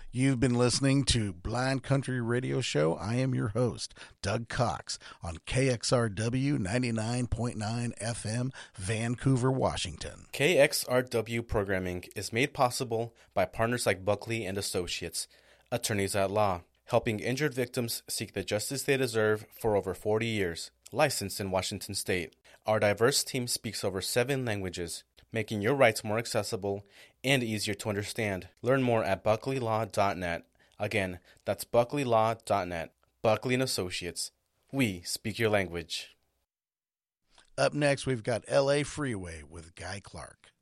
You've been listening to Blind Country Radio Show. I am your host, Doug Cox, on KXRW 99.9 FM, Vancouver, Washington. KXRW programming is made possible by partners like Buckley and Associates, attorneys at law, helping injured victims seek the justice they deserve for over 40 years, licensed in Washington State. Our diverse team speaks over 7 languages, making your rights more accessible and easier to understand. Learn more at buckleylaw.net. Again, that's buckleylaw.net. Buckley and Associates. We speak your language. Up next, we've got LA Freeway with Guy Clark.